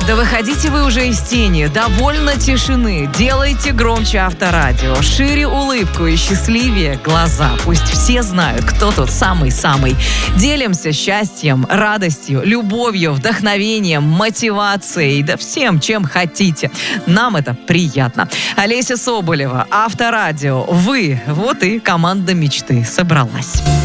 Да выходите вы уже из тени, довольно тишины. Делайте громче Авторадио, шире улыбку и счастливее глаза. Пусть все знают, кто тут самый-самый. Делимся счастьем, радостью, любовью, вдохновением, мотивацией, да всем, чем хотите. Нам это приятно. Олеся Соболева, Авторадио. Вы, вот и команда мечты собралась.